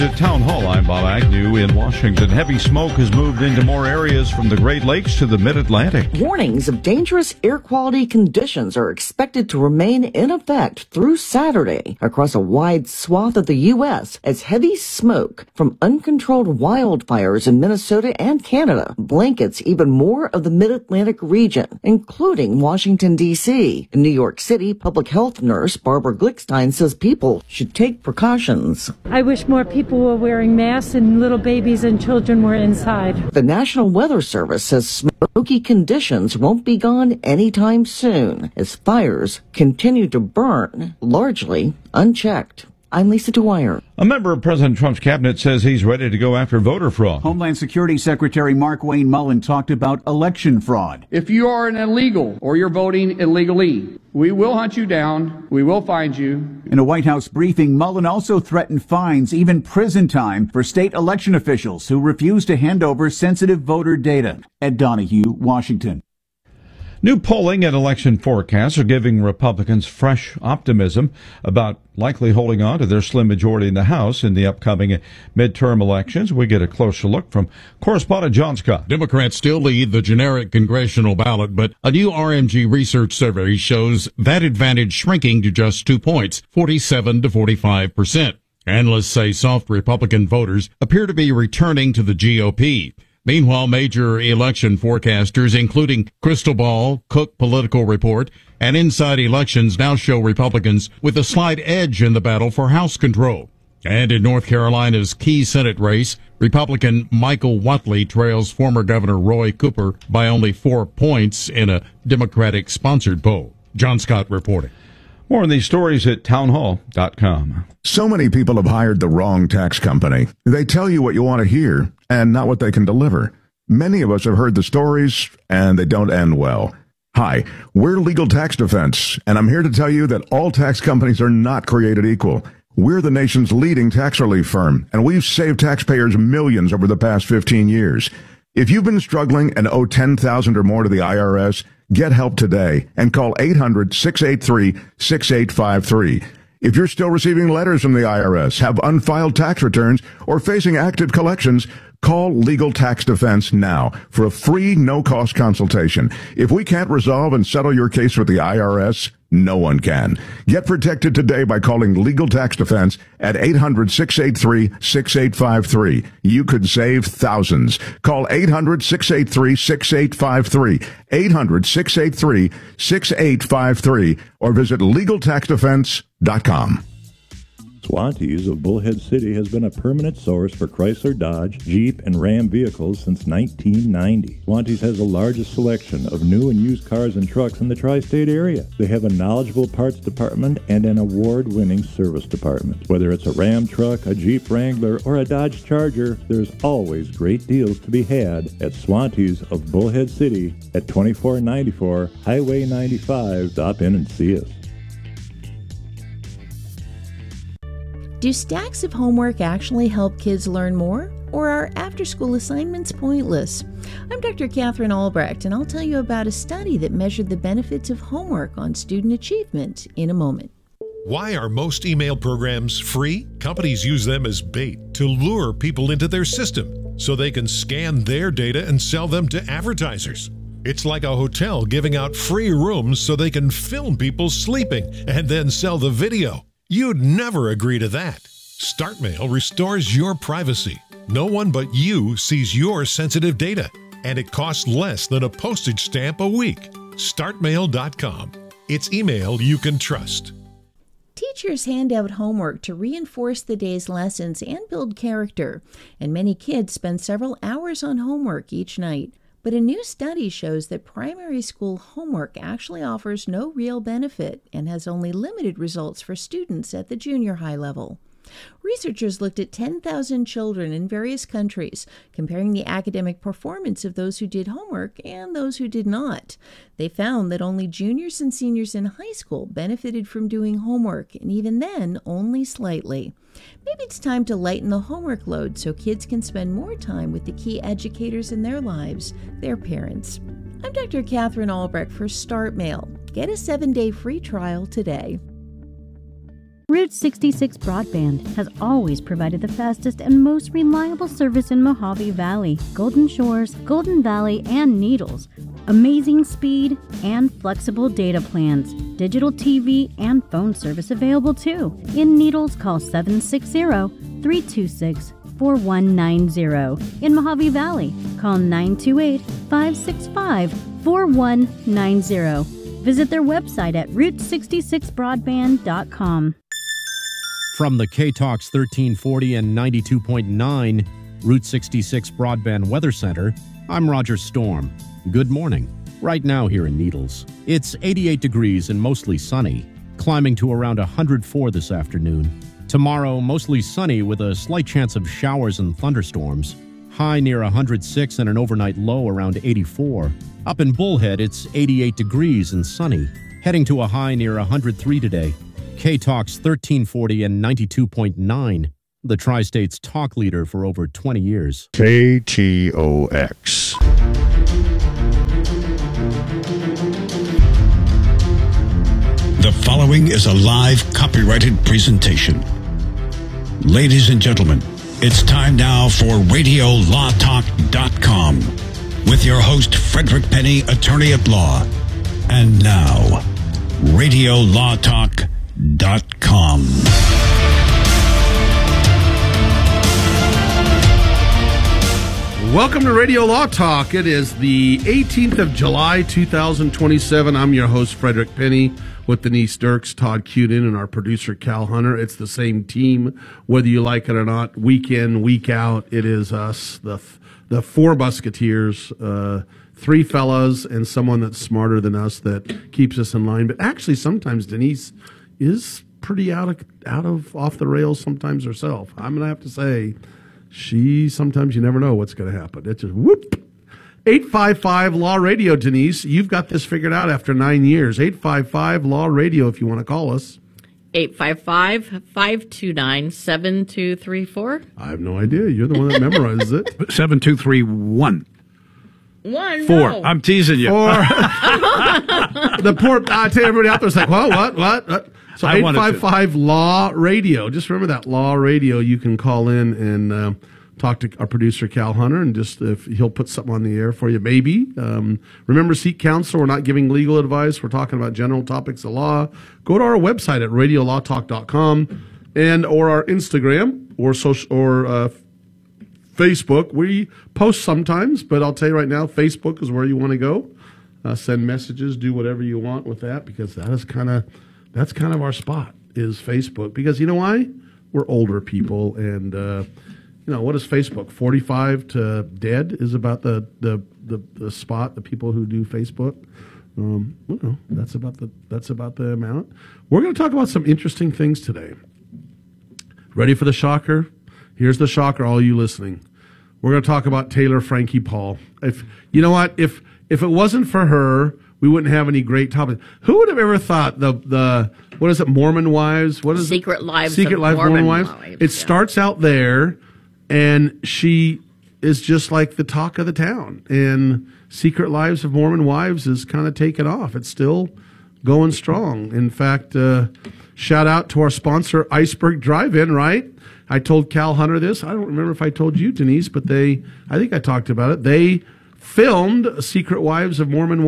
At Town Hall, I'm Bob Agnew in Washington. Heavy smoke has moved into more areas from the Great Lakes to the Mid-Atlantic. Warnings of dangerous air quality conditions are expected to remain in effect through Saturday across a wide swath of the U.S. as heavy smoke from uncontrolled wildfires in Minnesota and Canada blankets even more of the Mid-Atlantic region, including Washington, D.C. In New York City, public health nurse Barbara Glickstein says people should take precautions. I wish more people were wearing masks and little babies and children were inside. The National Weather Service says smoky conditions won't be gone anytime soon as fires continue to burn, largely unchecked. I'm Lisa Dwyer. A member of President Trump's cabinet says he's ready to go after voter fraud. Homeland Security Secretary Markwayne Mullin talked about election fraud. If you are an illegal or you're voting illegally, we will hunt you down. We will find you. In a White House briefing, Mullin also threatened fines, even prison time, for state election officials who refuse to hand over sensitive voter data. Ed Donahue, Washington. New polling and election forecasts are giving Republicans fresh optimism about likely holding on to their slim majority in the House in the upcoming midterm elections. We get a closer look from correspondent John Scott. Democrats still lead the generic congressional ballot, but a new RMG research survey shows that advantage shrinking to just 2 points, 47 to 45%. Analysts say soft Republican voters appear to be returning to the GOP. Meanwhile, major election forecasters, including Crystal Ball, Cook Political Report, and Inside Elections now show Republicans with a slight edge in the battle for House control. And in North Carolina's key Senate race, Republican Michael Whatley trails former Governor Roy Cooper by only 4 points in a Democratic-sponsored poll. John Scott reporting. More on these stories at townhall.com. So many people have hired the wrong tax company. They tell you what you want to hear and not what they can deliver. Many of us have heard the stories, and they don't end well. Hi, we're Legal Tax Defense, and I'm here to tell you that all tax companies are not created equal. We're the nation's leading tax relief firm, and we've saved taxpayers millions over the past 15 years. If you've been struggling and owe $10,000 or more to the IRS, get help today and call 800-683-6853. If you're still receiving letters from the IRS, have unfiled tax returns, or facing active collections, call Legal Tax Defense now for a free, no-cost consultation. If we can't resolve and settle your case with the IRS, no one can. Get protected today by calling Legal Tax Defense at 800-683-6853. You could save thousands. Call 800-683-6853, 800-683-6853, or visit LegalTaxDefense.com. Swantees of Bullhead City has been a permanent source for Chrysler, Dodge, Jeep, and Ram vehicles since 1990. Swantees has the largest selection of new and used cars and trucks in the tri-state area. They have a knowledgeable parts department and an award-winning service department. Whether it's a Ram truck, a Jeep Wrangler, or a Dodge Charger, there's always great deals to be had at Swantees of Bullhead City at 2494 Highway 95. Stop in and see us. Do stacks of homework actually help kids learn more? Or are after-school assignments pointless? I'm Dr. Catherine Albrecht, and I'll tell you about a study that measured the benefits of homework on student achievement in a moment. Why are most email programs free? Companies use them as bait to lure people into their system so they can scan their data and sell them to advertisers. It's like a hotel giving out free rooms so they can film people sleeping and then sell the video. You'd never agree to that. StartMail restores your privacy. No one but you sees your sensitive data, and it costs less than a postage stamp a week. StartMail.com. It's email you can trust. Teachers hand out homework to reinforce the day's lessons and build character, and many kids spend several hours on homework each night. But a new study shows that primary school homework actually offers no real benefit and has only limited results for students at the junior high level. Researchers looked at 10,000 children in various countries, comparing the academic performance of those who did homework and those who did not. They found that only juniors and seniors in high school benefited from doing homework, and even then, only slightly. Maybe it's time to lighten the homework load so kids can spend more time with the key educators in their lives, their parents. I'm Dr. Catherine Albrecht for StartMail. Get a 7-day free trial today. Route 66 Broadband has always provided the fastest and most reliable service in Mojave Valley, Golden Shores, Golden Valley, and Needles. Amazing speed and flexible data plans. Digital TV and phone service available too. In Needles, call 760-326-4190. In Mojave Valley, call 928-565-4190. Visit their website at route66broadband.com. From the K-Talks 1340 and 92.9 Route 66 Broadband Weather Center, I'm Roger Storm. Good morning. Right now here in Needles, it's 88 degrees and mostly sunny, climbing to around 104 this afternoon. Tomorrow, mostly sunny with a slight chance of showers and thunderstorms. High near 106 and an overnight low around 84. Up in Bullhead, it's 88 degrees and sunny, heading to a high near 103 today. K-Talks 1340 and 92.9, the Tri-State's talk leader for over 20 years. KTOX. The following is a live copyrighted presentation. Ladies and gentlemen, it's time now for RadioLawTalk.com with your host, Frederick Penny, attorney at law. And now, RadioLawTalk.com. Welcome to Radio Law Talk. It is the 18th of July, 2027. I'm your host, Frederick Penny, with Denise Dirks, Todd Cuden, and our producer, Cal Hunter. It's the same team, whether you like it or not, week in, week out. It is us, the four musketeers, three fellas and someone that's smarter than us that keeps us in line. But actually, sometimes Denise is pretty off the rails sometimes herself. I'm going to have to say, sometimes you never know what's going to happen. It's just whoop. 855 Law Radio, Denise. You've got this figured out after 9 years. 855 Law Radio if you want to call us. 855-529-7234. I have no idea. You're the one that memorizes it. 7231. 4. No. I'm teasing you. 4. The poor, I tell everybody out there, it's like, well, what? So 855 Law Radio. Just remember that, Law Radio. You can call in and talk to our producer, Cal Hunter, and just if he'll put something on the air for you, maybe. Remember, seek counsel. We're not giving legal advice. We're talking about general topics of law. Go to our website at RadioLawTalk.com and or our Instagram or Facebook. We post sometimes, but I'll tell you right now, Facebook is where you want to go. Send messages, do whatever you want with that, because that's kind of our spot, is Facebook. Because you know why? We're older people, and what is Facebook? 45 to dead is about the spot. The people who do Facebook. That's about the amount. We're going to talk about some interesting things today. Ready for the shocker? Here's the shocker, all you listening. We're going to talk about Taylor Frankie Paul. If you know what, if it wasn't for her, we wouldn't have any great topics. Who would have ever thought the what is it, Mormon Wives? What is Secret Lives of Mormon Wives? It yeah. starts out there, and she is just like the talk of the town. And Secret Lives of Mormon Wives is kind of taken off. It's still going strong. In fact, shout out to our sponsor, Iceberg Drive-In, right? I told Cal Hunter this. I don't remember if I told you, Denise, but I think I talked about it. They filmed Secret Lives of Mormon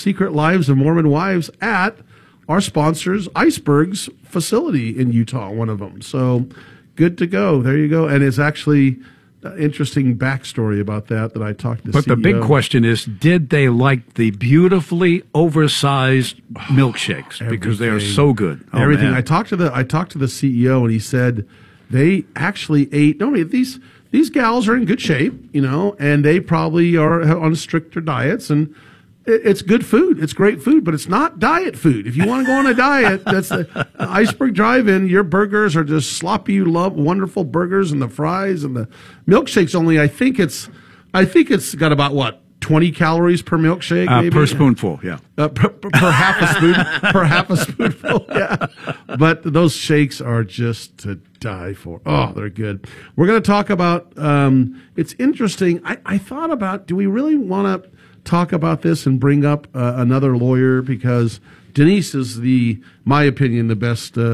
Wives at our sponsor's Iceberg's facility in Utah, one of them. So good to go. There you go. And it's actually an interesting backstory about that I talked to. But the big question is, did they like the beautifully oversized milkshakes? Because they are so good. Everything. Man. I talked to the CEO, and he said they actually ate. No, these gals are in good shape, and they probably are on stricter diets, and it's good food. It's great food, but it's not diet food. If you want to go on a diet, that's the Iceberg Drive-In. Your burgers are just sloppy. You love wonderful burgers, and the fries and the milkshakes. Only I think it's got about 20 calories per milkshake, maybe? Per spoonful, yeah. Per half a spoon, per half a spoonful, yeah. But those shakes are just to die for. Oh, they're good. We're going to talk about. It's interesting. I thought about, do we really want to talk about this and bring up another lawyer, because Denise is my opinion, the best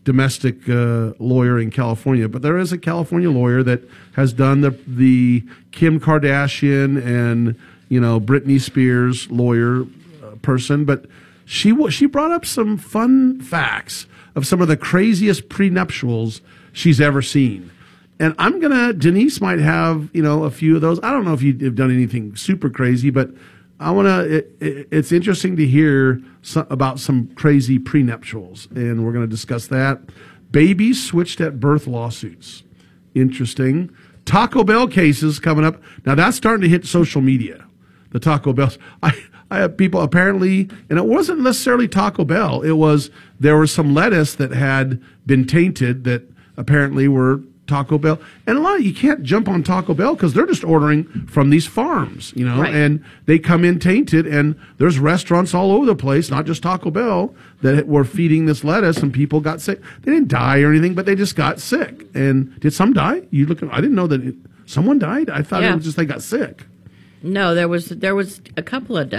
domestic lawyer in California, but there is a California lawyer that has done the Kim Kardashian and Britney Spears lawyer person. But she brought up some fun facts of some of the craziest prenuptials she's ever seen. And Denise might have, a few of those. I don't know if you've done anything super crazy, but it's interesting to hear about some crazy prenuptials. And we're going to discuss that. Babies switched at birth lawsuits. Interesting. Taco Bell cases coming up. Now that's starting to hit social media. The Taco Bells. I have people apparently, and it wasn't necessarily Taco Bell. There was some lettuce that had been tainted that apparently were Taco Bell. And you can't jump on Taco Bell because they're just ordering from these farms, Right. and they come in tainted, and there's restaurants all over the place, not just Taco Bell, that were feeding this lettuce, and people got sick. They didn't die or anything, but they just got sick. And did some die? I didn't know that someone died. I thought it was just they got sick. No, there was a couple of